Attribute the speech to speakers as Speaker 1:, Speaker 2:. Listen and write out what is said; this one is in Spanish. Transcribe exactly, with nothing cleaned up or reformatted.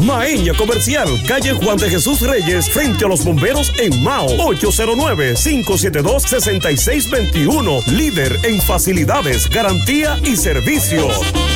Speaker 1: Maeña Comercial, calle Juan de Jesús Reyes, frente a los bomberos en Mao. ocho cero nueve, cinco siete dos, seis seis dos uno. Líder en facilidades, garantía y servicios.